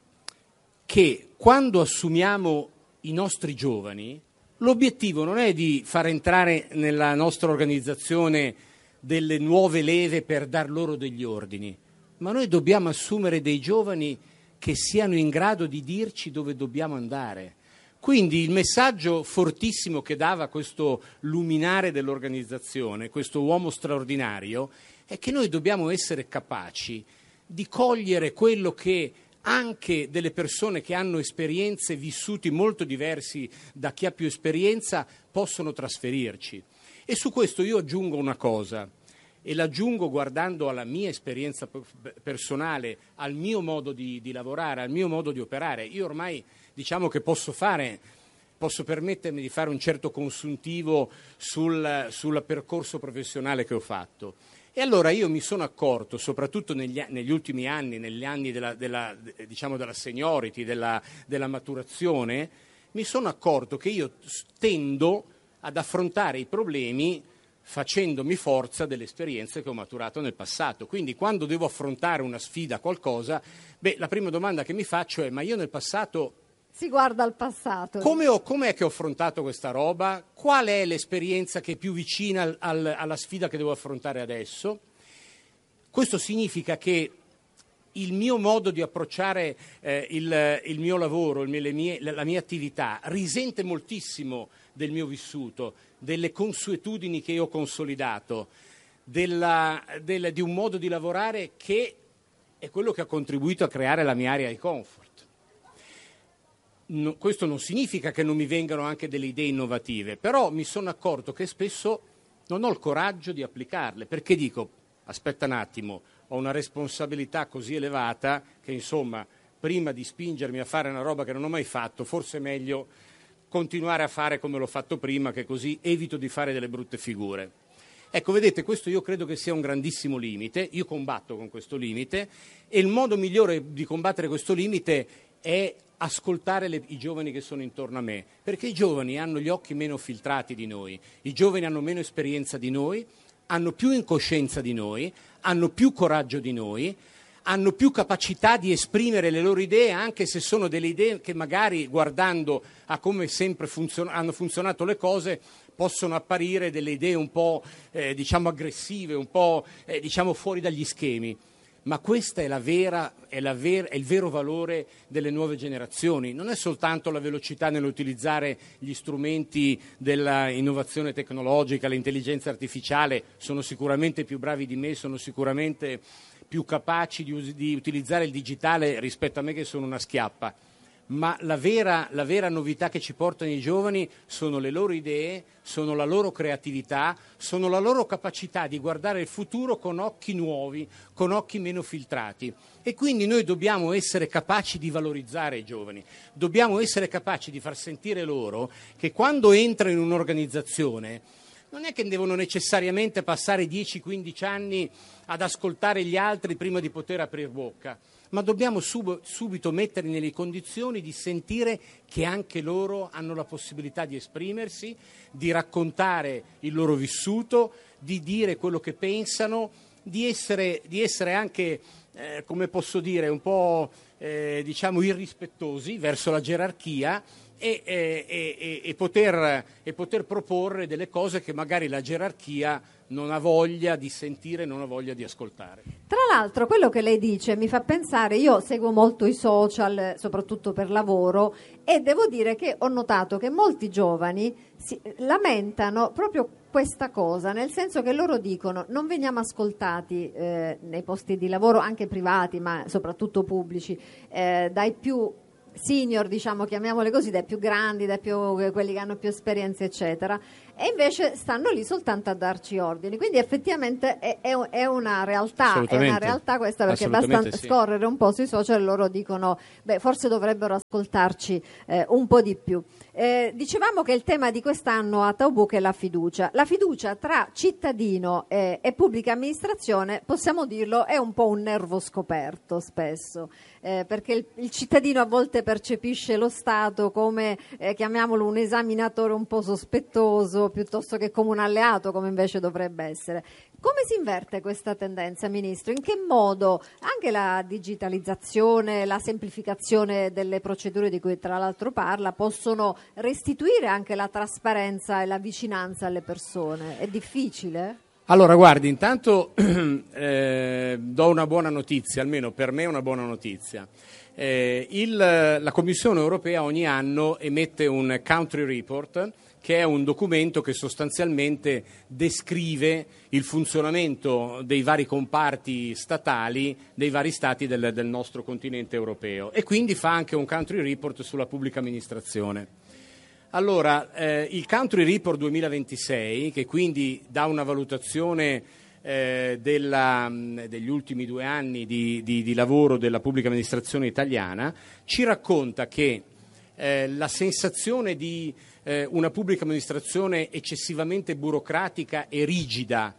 che quando assumiamo i nostri giovani l'obiettivo non è di far entrare nella nostra organizzazione delle nuove leve per dar loro degli ordini, ma noi dobbiamo assumere dei giovani che siano in grado di dirci dove dobbiamo andare. Quindi il messaggio fortissimo che dava questo luminare dell'organizzazione, questo uomo straordinario, è che noi dobbiamo essere capaci di cogliere quello che anche delle persone che hanno esperienze, vissuti molto diversi da chi ha più esperienza, possono trasferirci. E su questo io aggiungo una cosa, e l'aggiungo guardando alla mia esperienza personale, al mio modo di lavorare, al mio modo di operare. Io ormai diciamo che posso permettermi di fare un certo consuntivo sul percorso professionale che ho fatto. E allora io mi sono accorto, soprattutto negli ultimi anni, negli anni della seniority, della maturazione, mi sono accorto che io tendo ad affrontare i problemi facendomi forza delle esperienze che ho maturato nel passato. Quindi quando devo affrontare una sfida, qualcosa, la prima domanda che mi faccio è: ma io nel passato... Si guarda al passato. Com'è che ho affrontato questa roba? Qual è l'esperienza che è più vicina alla sfida che devo affrontare adesso? Questo significa che il mio modo di approcciare il mio lavoro, la mia attività risente moltissimo del mio vissuto, delle consuetudini che io ho consolidato, di un modo di lavorare che è quello che ha contribuito a creare la mia area di comfort. Questo non significa che non mi vengano anche delle idee innovative, però mi sono accorto che spesso non ho il coraggio di applicarle, perché dico: aspetta un attimo, ho una responsabilità così elevata che insomma prima di spingermi a fare una roba che non ho mai fatto, forse è meglio continuare a fare come l'ho fatto prima, che così evito di fare delle brutte figure. Ecco, vedete, questo io credo che sia un grandissimo limite, io combatto con questo limite e il modo migliore di combattere questo limite è ascoltare i giovani che sono intorno a me, perché i giovani hanno gli occhi meno filtrati di noi, i giovani hanno meno esperienza di noi, hanno più incoscienza di noi, hanno più coraggio di noi, hanno più capacità di esprimere le loro idee, anche se sono delle idee che magari, guardando a come sempre hanno funzionato le cose, possono apparire delle idee un po' aggressive, un po' fuori dagli schemi. Ma questa è il vero valore delle nuove generazioni. Non è soltanto la velocità nell'utilizzare gli strumenti dell'innovazione tecnologica, l'intelligenza artificiale, sono sicuramente più bravi di me, sono sicuramente più capaci di utilizzare il digitale rispetto a me che sono una schiappa. Ma la vera novità che ci portano i giovani sono le loro idee, sono la loro creatività, sono la loro capacità di guardare il futuro con occhi nuovi, con occhi meno filtrati. E quindi noi dobbiamo essere capaci di valorizzare i giovani, dobbiamo essere capaci di far sentire loro che quando entrano in un'organizzazione non è che devono necessariamente passare 10-15 anni ad ascoltare gli altri prima di poter aprire bocca, ma dobbiamo subito metterli nelle condizioni di sentire che anche loro hanno la possibilità di esprimersi, di raccontare il loro vissuto, di dire quello che pensano, di essere anche come posso dire, un po' diciamo irrispettosi verso la gerarchia e poter proporre delle cose che magari la gerarchia non ha voglia di sentire, non ha voglia di ascoltare. Tra l'altro quello che lei dice mi fa pensare, io seguo molto i social, soprattutto per lavoro, e devo dire che ho notato che molti giovani si lamentano proprio questa cosa, nel senso che loro dicono non veniamo ascoltati nei posti di lavoro, anche privati ma soprattutto pubblici, dai più senior, diciamo, chiamiamole così, dai più grandi, dai più quelli che hanno più esperienze eccetera, e invece stanno lì soltanto a darci ordini, quindi effettivamente è una realtà questa, perché basta scorrere un po' sui social e loro dicono beh, forse dovrebbero ascoltarci un po' di più. Dicevamo che il tema di quest'anno a Taubouc è la fiducia tra cittadino e pubblica amministrazione, possiamo dirlo, è un po' un nervo scoperto spesso, perché il cittadino a volte percepisce lo Stato come, chiamiamolo, un esaminatore un po' sospettoso, piuttosto che come un alleato, come invece dovrebbe essere. Come si inverte questa tendenza, Ministro? In che modo anche la digitalizzazione, la semplificazione delle procedure di cui tra l'altro parla possono restituire anche la trasparenza e la vicinanza alle persone? È difficile? Allora, guardi, intanto do una buona notizia, almeno per me è una buona notizia. La Commissione europea ogni anno emette un country report, che è un documento che sostanzialmente descrive il funzionamento dei vari comparti statali dei vari stati del nostro continente europeo, e quindi fa anche un country report sulla pubblica amministrazione. Allora, il country report 2026, che quindi dà una valutazione degli ultimi 2 anni di lavoro della pubblica amministrazione italiana, ci racconta che la sensazione di una pubblica amministrazione eccessivamente burocratica e rigida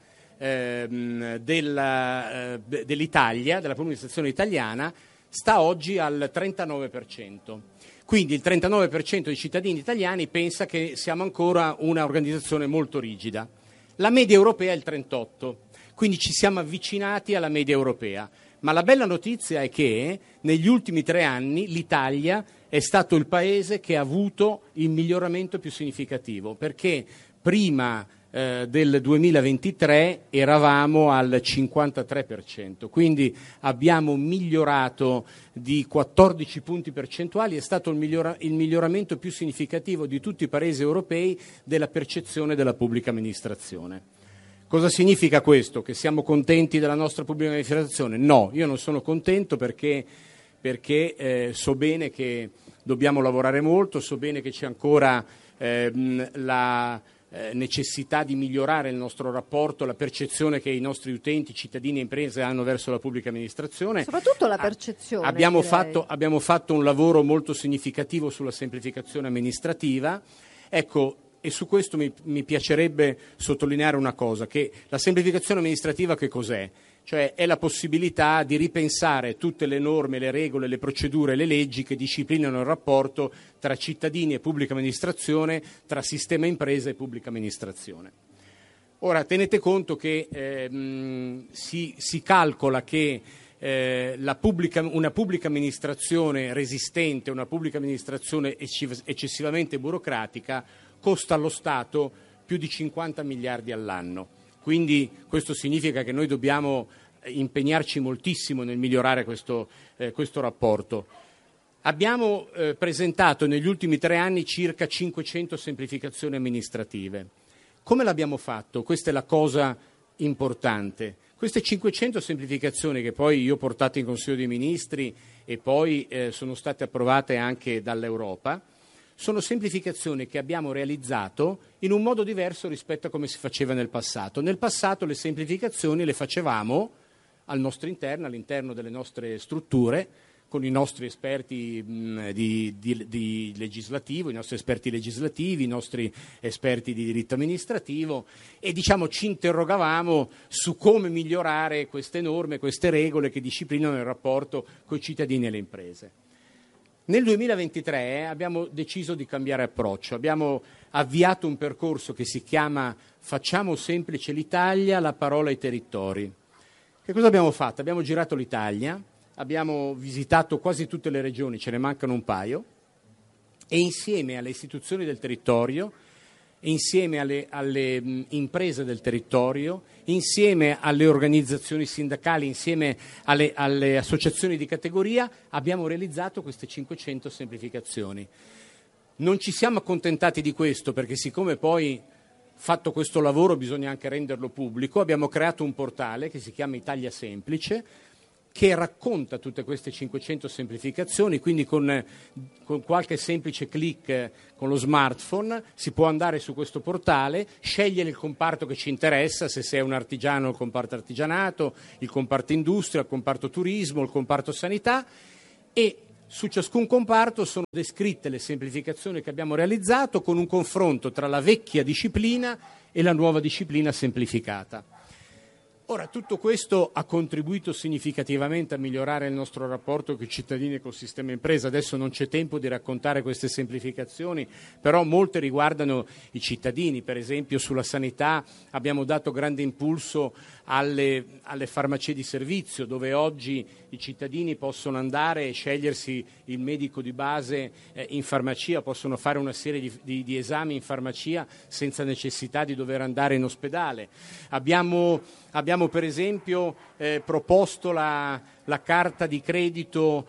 dell'Italia, della pubblica amministrazione italiana, sta oggi al 39%. Quindi il 39% dei cittadini italiani pensa che siamo ancora una organizzazione molto rigida. La media europea è il 38%, quindi ci siamo avvicinati alla media europea. Ma la bella notizia è che negli ultimi 3 anni l'Italia è stato il paese che ha avuto il miglioramento più significativo, perché prima del 2023 eravamo al 53%, quindi abbiamo migliorato di 14 punti percentuali, è stato il miglioramento più significativo di tutti i paesi europei della percezione della pubblica amministrazione. Cosa significa questo? Che siamo contenti della nostra pubblica amministrazione? No, io non sono contento perché so bene che dobbiamo lavorare molto, so bene che c'è ancora la necessità di migliorare il nostro rapporto, la percezione che i nostri utenti, cittadini e imprese hanno verso la pubblica amministrazione. Soprattutto la percezione. Abbiamo fatto un lavoro molto significativo sulla semplificazione amministrativa. Ecco, e su questo mi piacerebbe sottolineare una cosa, che la semplificazione amministrativa che cos'è? Cioè è la possibilità di ripensare tutte le norme, le regole, le procedure, le leggi che disciplinano il rapporto tra cittadini e pubblica amministrazione, tra sistema impresa e pubblica amministrazione. Ora, tenete conto che si calcola che una pubblica amministrazione resistente, una pubblica amministrazione eccessivamente burocratica costa allo Stato più di 50 miliardi all'anno. Quindi questo significa che noi dobbiamo impegnarci moltissimo nel migliorare questo rapporto. Abbiamo presentato negli ultimi 3 anni circa 500 semplificazioni amministrative. Come l'abbiamo fatto? Questa è la cosa importante. Queste 500 semplificazioni, che poi io ho portato in Consiglio dei Ministri e poi sono state approvate anche dall'Europa, sono semplificazioni che abbiamo realizzato in un modo diverso rispetto a come si faceva nel passato. Nel passato le semplificazioni le facevamo al nostro interno, all'interno delle nostre strutture, con i nostri esperti di legislativo, i nostri esperti legislativi, i nostri esperti di diritto amministrativo, e ci interrogavamo su come migliorare queste norme, queste regole che disciplinano il rapporto con i cittadini e le imprese. Nel 2023 abbiamo deciso di cambiare approccio, abbiamo avviato un percorso che si chiama Facciamo semplice l'Italia, la parola ai territori. Che cosa abbiamo fatto? Abbiamo girato l'Italia, abbiamo visitato quasi tutte le regioni, ce ne mancano un paio, e insieme alle istituzioni del territorio, insieme alle imprese del territorio, insieme alle organizzazioni sindacali, insieme alle associazioni di categoria, abbiamo realizzato queste 500 semplificazioni. Non ci siamo accontentati di questo, perché siccome poi fatto questo lavoro bisogna anche renderlo pubblico, abbiamo creato un portale che si chiama Italia Semplice, che racconta tutte queste 500 semplificazioni, quindi con qualche semplice click con lo smartphone si può andare su questo portale, scegliere il comparto che ci interessa, se sei un artigiano il comparto artigianato, il comparto industria, il comparto turismo, il comparto sanità, e su ciascun comparto sono descritte le semplificazioni che abbiamo realizzato con un confronto tra la vecchia disciplina e la nuova disciplina semplificata. Ora, tutto questo ha contribuito significativamente a migliorare il nostro rapporto con i cittadini e col sistema impresa. Adesso non c'è tempo di raccontare queste semplificazioni, però molte riguardano i cittadini. Per esempio sulla sanità abbiamo dato grande impulso alle farmacie di servizio, dove oggi i cittadini possono andare e scegliersi il medico di base in farmacia, possono fare una serie di esami in farmacia senza necessità di dover andare in ospedale. Abbiamo per esempio proposto la carta di credito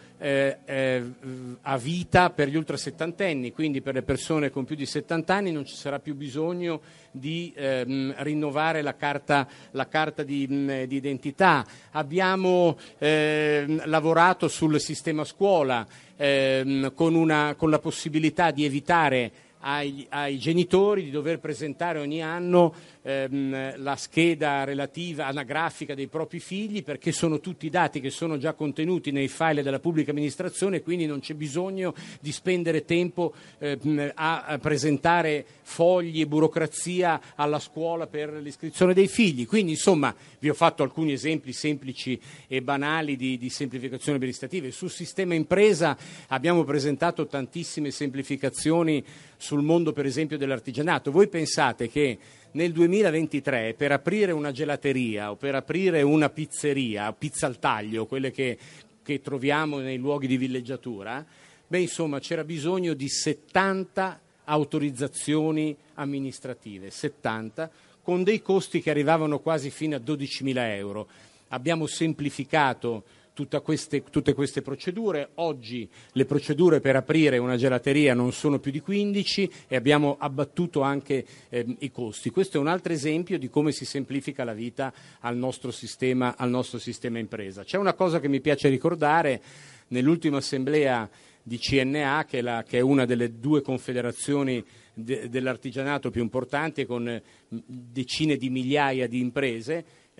a vita per gli ultrasettantenni, quindi per le persone con più di 70 anni non ci sarà più bisogno di rinnovare la carta di identità. Abbiamo lavorato sul sistema scuola con la possibilità di evitare ai genitori di dover presentare ogni anno la scheda relativa anagrafica dei propri figli, perché sono tutti dati che sono già contenuti nei file della pubblica amministrazione, quindi non c'è bisogno di spendere tempo a presentare fogli e burocrazia alla scuola per l'iscrizione dei figli. Quindi insomma vi ho fatto alcuni esempi semplici e banali di semplificazioni amministrative. Sul sistema impresa abbiamo presentato tantissime semplificazioni sul mondo per esempio dell'artigianato. Voi pensate che nel 2023 per aprire una gelateria o per aprire una pizzeria, pizza al taglio, quelle che troviamo nei luoghi di villeggiatura, insomma c'era bisogno di 70 autorizzazioni amministrative, 70, con dei costi che arrivavano quasi fino a 12.000 euro. Abbiamo semplificato tutte queste procedure. Oggi le procedure per aprire una gelateria non sono più di 15 e abbiamo abbattuto anche i costi. Questo è un altro esempio di come si semplifica la vita al nostro sistema impresa. C'è una cosa che mi piace ricordare: nell'ultima assemblea di CNA, che è una delle due confederazioni dell'artigianato più importanti, con decine di migliaia di imprese,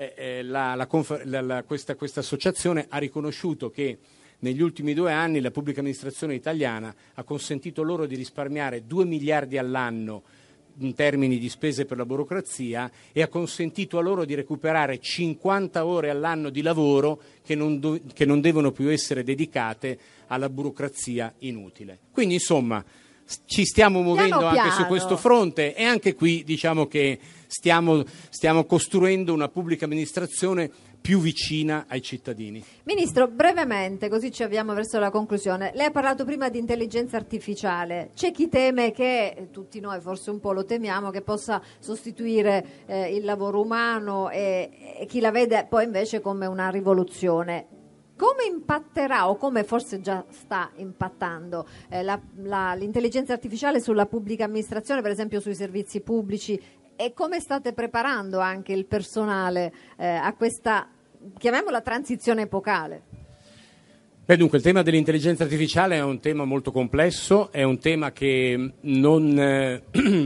questa associazione ha riconosciuto che negli ultimi 2 anni la pubblica amministrazione italiana ha consentito loro di risparmiare 2 miliardi all'anno in termini di spese per la burocrazia, e ha consentito a loro di recuperare 50 ore all'anno di lavoro che non devono più essere dedicate alla burocrazia inutile. Quindi insomma ci stiamo muovendo anche su questo fronte, e anche qui diciamo che stiamo costruendo una pubblica amministrazione più vicina ai cittadini. Ministro, brevemente, così ci avviamo verso la conclusione. Lei ha parlato prima di intelligenza artificiale. C'è chi teme che, tutti noi forse un po' lo temiamo, che possa sostituire il lavoro umano, e chi la vede poi invece come una rivoluzione. Come impatterà, o come forse già sta impattando, l'intelligenza artificiale sulla pubblica amministrazione, per esempio sui servizi pubblici, e come state preparando anche il personale a questa, chiamiamola, transizione epocale? Dunque il tema dell'intelligenza artificiale è un tema molto complesso, è un tema che non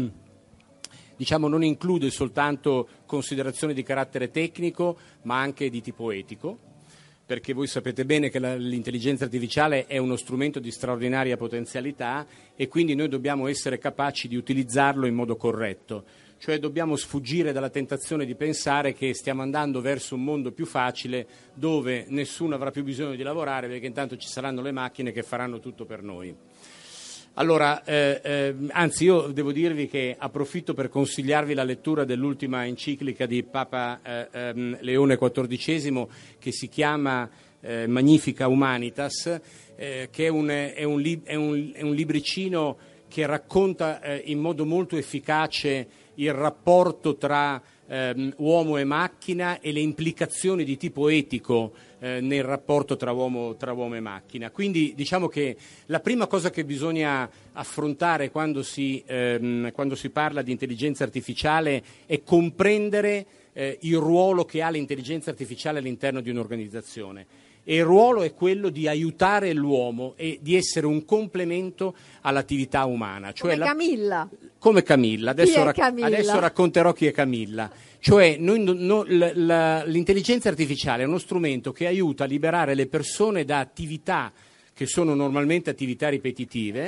include soltanto considerazioni di carattere tecnico, ma anche di tipo etico, perché voi sapete bene che l'intelligenza artificiale è uno strumento di straordinaria potenzialità, e quindi noi dobbiamo essere capaci di utilizzarlo in modo corretto. Cioè dobbiamo sfuggire dalla tentazione di pensare che stiamo andando verso un mondo più facile, dove nessuno avrà più bisogno di lavorare, perché intanto ci saranno le macchine che faranno tutto per noi. Allora, anzi io devo dirvi che approfitto per consigliarvi la lettura dell'ultima enciclica di Papa Leone XIV, che si chiama Magnifica Humanitas, che è un libricino che racconta in modo molto efficace il rapporto tra uomo e macchina e le implicazioni di tipo etico nel rapporto tra uomo e macchina. Quindi diciamo che la prima cosa che bisogna affrontare quando si parla di intelligenza artificiale è comprendere il ruolo che ha l'intelligenza artificiale all'interno di un'organizzazione. E il ruolo è quello di aiutare l'uomo e di essere un complemento all'attività umana. Cioè Camilla. Come Camilla. Camilla? Adesso racconterò chi è Camilla. Cioè l'intelligenza artificiale è uno strumento che aiuta a liberare le persone da attività che sono normalmente attività ripetitive